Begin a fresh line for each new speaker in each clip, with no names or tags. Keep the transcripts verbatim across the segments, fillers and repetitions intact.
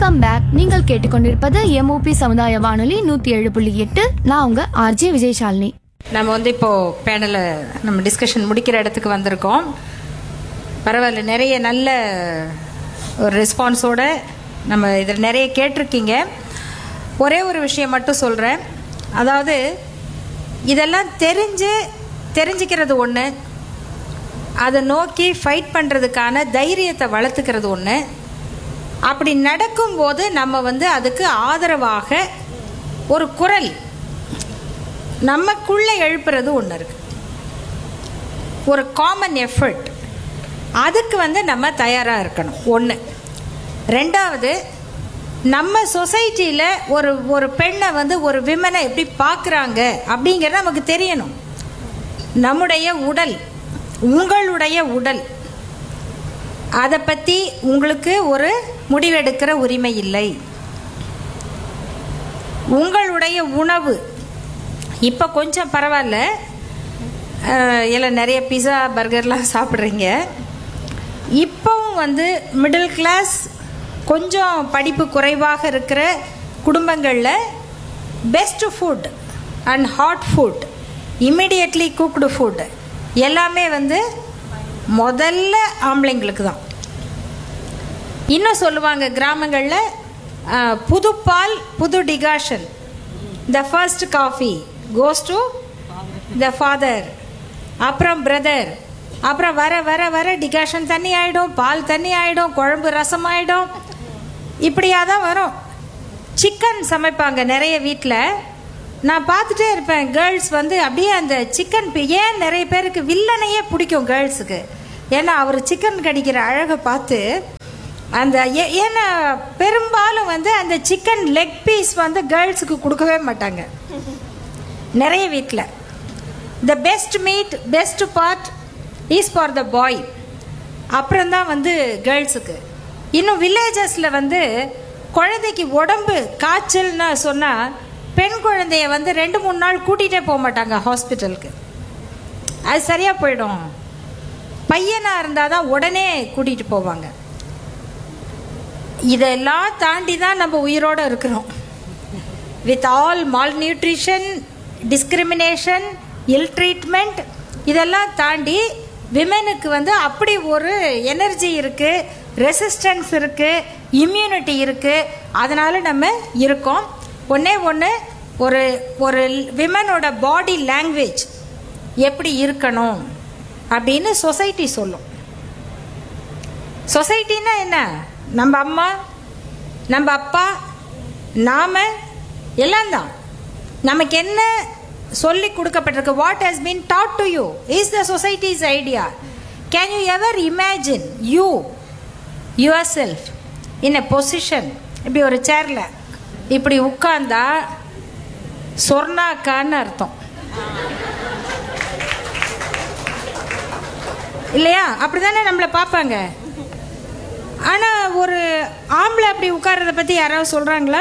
Welcome back. நீங்கள் கேட்டுக்கொண்டிருப்பது MOP சமுதாய வானொலி நூத்தி ஏழு புள்ளி எட்டு. நான் உங்க ஆர்ஜே விஜயசாலினி.
நம்ம வந்து இப்போ பேனல நம்ம டிஸ்கஷன் முடிக்கிற இடத்துக்கு வந்திருக்கோம். பரவாயில்ல, நிறைய நல்ல ஒரு ரெஸ்பான்ஸோட நம்ம இதில் நிறைய கேட்டிருக்கீங்க. ஒரே ஒரு விஷயம் மட்டும் சொல்கிறேன். அதாவது இதெல்லாம் தெரிஞ்சு தெரிஞ்சுக்கிறது ஒன்று, அதை நோக்கி ஃபைட் பண்ணுறதுக்கான தைரியத்தை வளர்த்துக்கிறது ஒன்று. அப்படி நடக்கும்போது நம்ம வந்து அதுக்கு ஆதரவாக ஒரு குரல் நமக்குள்ளே எழுப்புறது ஒன்று இருக்கு, ஒரு காமன் எஃபர்ட். அதுக்கு வந்து நம்ம தயாராக இருக்கணும் ஒன்று. ரெண்டாவது, நம்ம சொசைட்டியில் ஒரு ஒரு பெண்ணை வந்து ஒரு விமனை எப்படி பார்க்குறாங்க அப்படிங்கிறது நமக்கு தெரியணும். நம்முடைய உடல், உங்களுடைய உடல், அதை பற்றி உங்களுக்கு ஒரு முடிவெடுக்கிற உரிமை இல்லை. உங்களுடைய உணவு இப்போ கொஞ்சம் பரவாயில்ல, இல்லை நிறைய பிஸா பர்கர்லாம் சாப்பிட்றீங்க. இப்போவும் வந்து மிடில் கிளாஸ், கொஞ்சம் படிப்பு குறைவாக இருக்கிற குடும்பங்களில் best food and hot food, immediately cooked food எல்லாமே வந்து முதல்ல ஆம்பளைங்களுக்கு தான். இன்னும் சொல்லுவாங்க கிராமங்களில், புது பால் புது decoction, the first coffee goes to the father, அப்புறம் பிரதர், அப்புறம் வர வர வர டிகாஷன் தண்ணி ஆகிடும், பால் தண்ணி ஆகிடும், குழம்பு ரசம் ஆகிடும். இப்படியாக தான் வரும். சிக்கன் சமைப்பாங்க நிறைய வீட்டில். நான் பார்த்துட்டே இருப்பேன், கேர்ள்ஸ் வந்து அப்படியே அந்த சிக்கன், ஏன் நிறைய பேருக்கு வில்லனையே பிடிக்கும் கேர்ள்ஸுக்கு, ஏன்னா அவர் சிக்கன் கடிக்கிற அழகை பார்த்து அந்த, ஏன்னா பெரும்பாலும் வந்து அந்த சிக்கன் லெக் பீஸ் வந்து கேர்ள்ஸுக்கு கொடுக்கவே மாட்டாங்க நிறைய வீட்டில். The best meet, best part is for the பாய், அப்புறம்தான் வந்து கேர்ள்ஸுக்கு. இன்னும் வில்லேஜஸில் வந்து குழந்தைக்கு உடம்பு காய்ச்சல்னு சொன்னால் பெண் குழந்தைய வந்து ரெண்டு மூணு நாள் கூட்டிகிட்டே போக மாட்டாங்க ஹாஸ்பிட்டலுக்கு, அது சரியாக போயிடும். பையனாக இருந்தால் தான் உடனே கூட்டிகிட்டு போவாங்க. இதெல்லாம் தாண்டி தான் நம்ம உயிரோடு இருக்கிறோம். With all mall nutrition, discrimination, will treatment, இதெல்லாம் தாண்டி விமெனுக்கு வந்து அப்படி ஒரு எனர்ஜி இருக்குது, ரெசிஸ்டன்ஸ் இருக்குது, இம்யூனிட்டி இருக்குது. அதனால் நம்ம இருக்கோம். ஒன்றே ஒன்று, ஒரு ஒரு விமனோட பாடி லாங்குவேஜ் எப்படி இருக்கணும் அப்படின்னு சொசைட்டி சொல்லும். சொசைட்டின்னா என்ன? நம்ம அம்மா, நம்ம அப்பா, நாம எல்லாம் தான். நமக்கு என்ன சொல்லி கொடுக்கப்பட்டிருக்கு, what has been dot to you is the societies idea. Can you ever imagine you your self in a position, இப்படி ஒரு சேரில் இப்படி உட்கார்ந்தா சொர்ணாக்கான்னு அர்த்தம் இல்லையா? அப்படிதானே நம்மளை பார்ப்பாங்க. ஆனால் ஒரு ஆம்பளை அப்படி உட்கார்றத பற்றி யாராவது சொல்கிறாங்களா?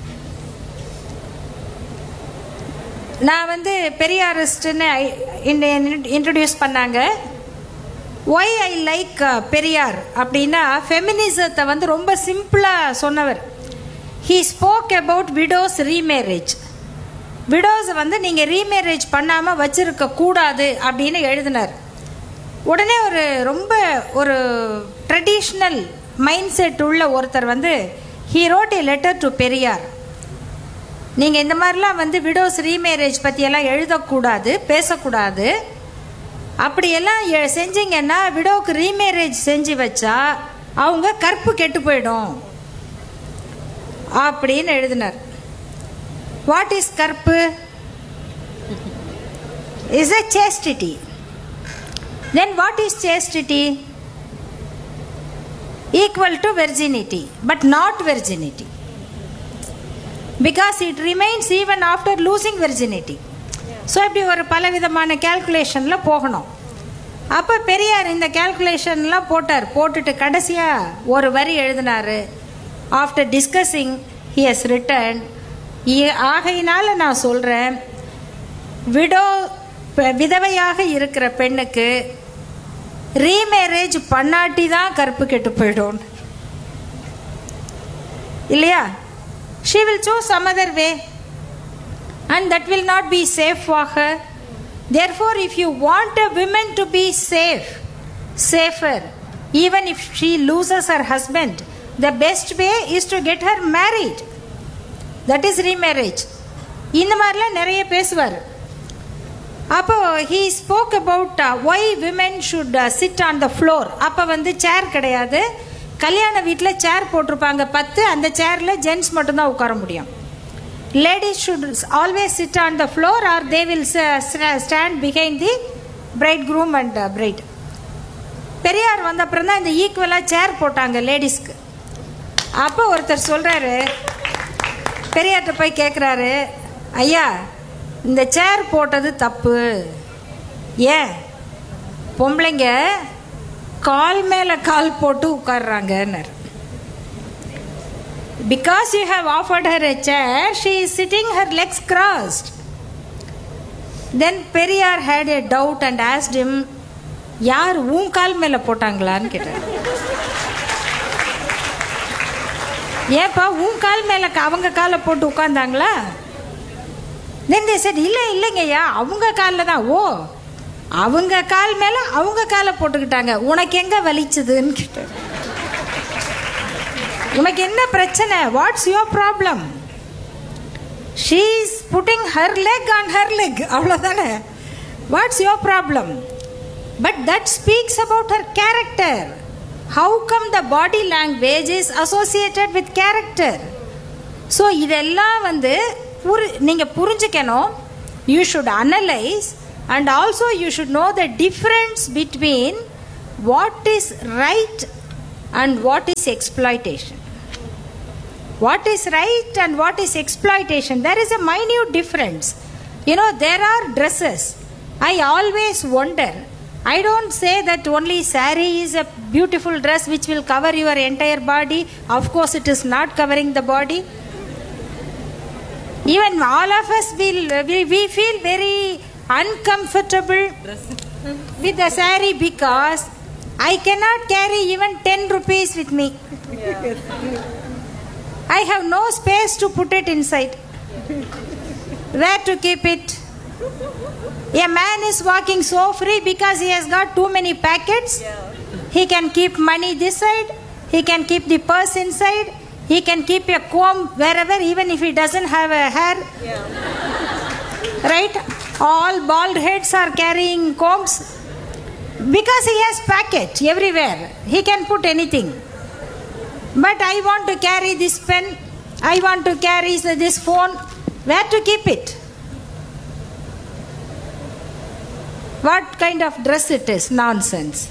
நான் வந்து பெரியாரிஸ்ட்னு இன்ட்ரடியூஸ் பண்ணாங்க. ஒய் ஐ லைக் பெரியார் அப்படின்னா, ஃபெமினிசத்தை வந்து ரொம்ப சிம்பிளாக சொன்னவர். He spoke about widows remarriage. விடோஸை வந்து நீங்கள் ரீமேரேஜ் பண்ணாமல் வச்சிருக்க கூடாது அப்படின்னு எழுதினார். உடனே ஒரு ரொம்ப ஒரு ட்ரெடிஷ்னல் மைண்ட் செட் உள்ள ஒருத்தர் வந்து he wrote A letter to Periyar. நீங்கள் இந்த மாதிரிலாம் வந்து விடோஸ் ரீமேரேஜ் பற்றியெல்லாம் எழுதக்கூடாது, பேசக்கூடாது. அப்படியெல்லாம் செஞ்சீங்கன்னா விடோவுக்கு ரீமேரேஜ் செஞ்சு வச்சா அவங்க கற்பு கெட்டு போயிடும் அப்படின்னு எழுதினார். வாட் இஸ் கற்பு? Is a chastity. Then what is chastity? Equal to virginity, but not virginity, because it remains even after losing virginity. So இப்படி ஒரு பலவிதமான கேல்குலேஷனில் போகணும். அப்போ பெரியார் இந்த கேல்குலேஷன்லாம் போட்டார். போட்டுட்டு கடைசியாக ஒரு வரி எழுதினார். After discussing he has return, ஆகையினால நான் சொல்கிறேன், விடோ விதவையாக இருக்கிற பெண்ணுக்கு ரீமேரேஜ் பண்ணாட்டி தான் கற்பு கெட்டு போயிடும். இல்லையா? She will choose some other way and that will not be safe for her. Therefore, if you want a woman to be safe, safer, even if she loses her husband, the best way is to get her married. That is remarriage. இந்த மாதிரிலாம் நிறைய பேசுவார். அப்போ he spoke about uh, why women should uh, sit on the floor. அப்போ வந்து சேர் கிடையாது. கல்யாண வீட்டில் சேர் போட்டிருப்பாங்க பத்து, அந்த சேரில் ஜென்ட்ஸ் மட்டும்தான் உட்கார முடியும். Ladies should always sit on the floor or they will stand behind the bridegroom and bride. Periyar வந்த அப்புறம் தான் இந்த ஈக்குவலாக சேர் போட்டாங்க லேடிஸ்க்கு. அப்போ ஒருத்தர் சொல்கிறாரு, பெரியார்கிட்ட போய் கேட்குறாரு, ஐயா இந்த சேர் போட்டது தப்பு, ஏன் பொம்பளைங்க கால் மேலே கால் போட்டு உட்கார்றாங்கன்னாரு. Because you have offered her a chair, she is sitting her legs crossed. Then Periyar had a doubt and asked him, யார் உன் கால் மேலே போட்டாங்களான்னு கேட்டார். ஏப்பா உன் கால் மேலே அவங்க காலை போட்டு உட்கார்ந்தாங்களா? Then they said, இல்லை இல்லைங்கய்யா அவங்க காலில் தான். ஓ, அவங்க கால் மேலே அவங்க காலை போட்டுக்கிட்டாங்க, உனக்கு எங்கே வலிச்சதுன்னு கேட்டார். உனக்கு என்ன பிரச்சனை? What's your problem? She is putting her leg on her leg, அவ்வளோதானே. What's your problem? But that speaks about her character. How come the body language is associated with character? So இதெல்லாம் வந்து புரி நீங்கள் புரிஞ்சுக்கணும். You should analyse and also you should know the difference between what is right and what is exploitation. What is right and what is exploitation? There is a minute difference. You know, there are dresses. I always wonder. I don't say that only saree is a beautiful dress which will cover your entire body. Of course, it is not covering the body. Even all of us will, we, we feel very uncomfortable with the saree because I cannot carry even ten rupees with me. I have no space to put it inside. Where to keep it? A man is walking so free because he has got too many packets. He can keep money this side. He can keep the purse inside. He can keep a comb wherever, even if he doesn't have a hair. Right? All bald heads are carrying combs. Because he has packet everywhere, he can put anything. But I want to carry this pen, I want to carry this phone. Where to keep it? What kind of dress it is? Nonsense.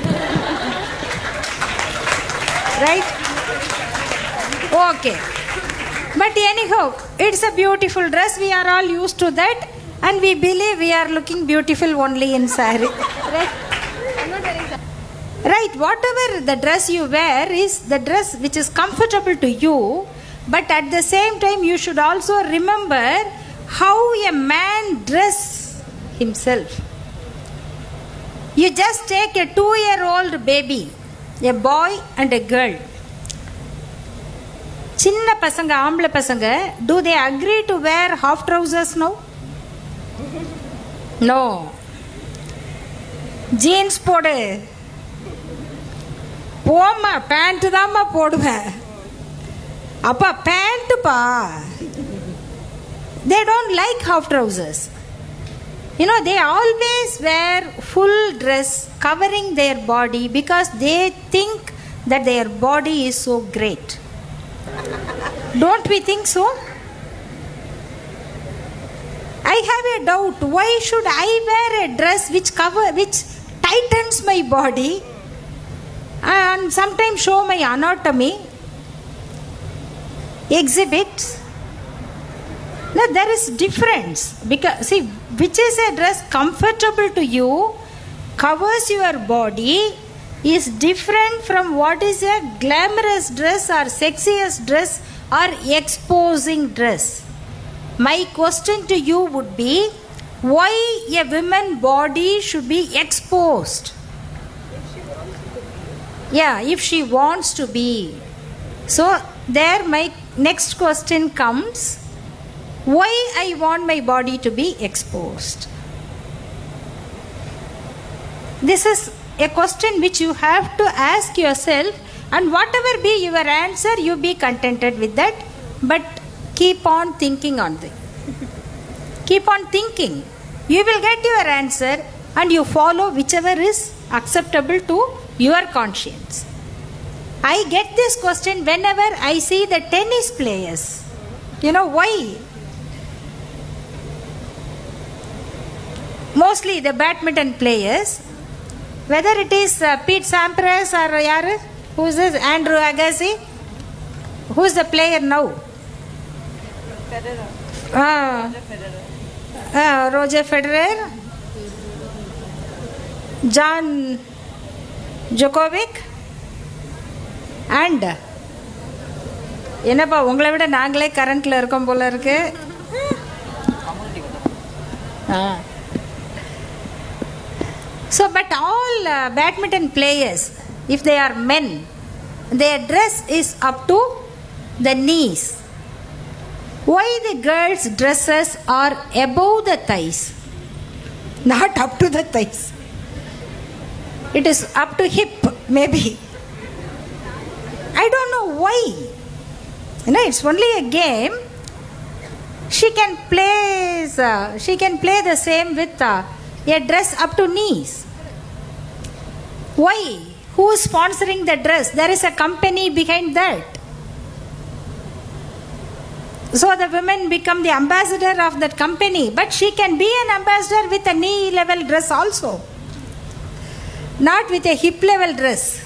Right? Okay. But anyhow, it's a beautiful dress. We are all used to that and we believe we are looking beautiful only in saree. Right? Right, whatever the dress you wear is the dress which is comfortable to you, but at the same time you should also remember how a man dress himself. You just take a two-year-old baby, a boy and a girl. சின்ன பசங்க, ஆம்பளை பசங்க, do they agree to wear half trousers now? No. Jeans போடு, போம்மா pant தான்மா போடுவேன். அப்பா பேண்ட்டுப்பா. They don't like half trousers. You know, they always wear full dress covering their body because they think that their body is so great. Don't we think so? I have a doubt. Why should I wear a dress which cover, which tightens my body and sometimes show my anatomy, exhibits? Now there is difference because see, which is a dress comfortable to you, covers your body, is different from what is a glamorous dress or sexiest dress or exposing dress. My question to you would be, why a woman body should be exposed? Yeah, if she wants to be. So there my next question comes, why I want my body to be exposed? This is a question which you have to ask yourself, and whatever be your answer, you be contented with that, but keep on thinking on it. Keep on thinking. You will get your answer and you follow whichever is acceptable to your conscience. I get this question whenever I see the tennis players. You know why? Mostly the badminton players, whether it is uh, Pete Sampras or yaru, who is this, Andrew Agassi, who is the player now?
Federer.
Ah,
Federer.
uh, Roger Federer, John Djokovic, and என்னப்பா உங்களை விட நாங்களே கரண்ட்ல இருக்கோம் போல இருக்கு. So but all uh, badminton players, if they are men, their dress is up to the knees. Why the girls' dresses are above the thighs, not up to the thighs? It is up to hip, maybe. I don't know why. You know, it's only a game. She can play. Uh, she can play the same with uh, a dress up to knees. Why? Who is sponsoring the dress? There is a company behind that. So the women become the ambassador of that company, but she can be an ambassador with a knee level dress also, not with a hip level dress.